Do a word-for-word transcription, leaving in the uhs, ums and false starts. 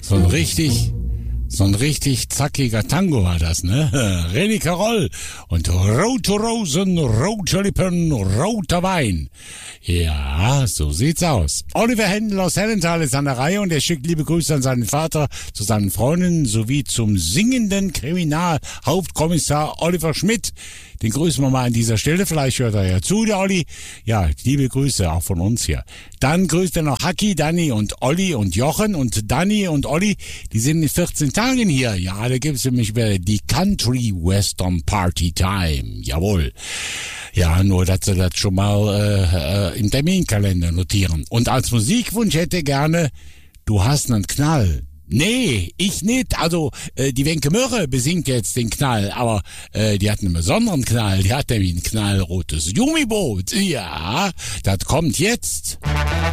So ein richtig, so ein richtig zackiger Tango war das, ne? René Caroll und rote Rosen, rote Lippen, roter Wein. Ja, so sieht's aus. Oliver Händel aus Hellenthal ist an der Reihe und er schickt liebe Grüße an seinen Vater, zu seinen Freunden sowie zum singenden Kriminalhauptkommissar Oliver Schmidt. Den grüßen wir mal an dieser Stelle. Vielleicht hört er ja zu, der Olli. Ja, liebe Grüße auch von uns hier. Dann grüßt er noch Haki, Danny und Olli und Jochen. Und Danny und Olli, die sind in vierzehn Tagen hier. Ja, da gibt's nämlich wieder die Country Western Party Time. Jawohl. Ja, nur, dass sie das schon mal äh, äh, im Terminkalender notieren. Und als Musikwunsch hätte er gerne Du hast einen Knall. Nee, ich nicht. Also, äh, die Wenke Mörre besingt jetzt den Knall, aber äh, die hat einen besonderen Knall. Die hat nämlich ein knallrotes Gummiboot. Ja, das kommt jetzt.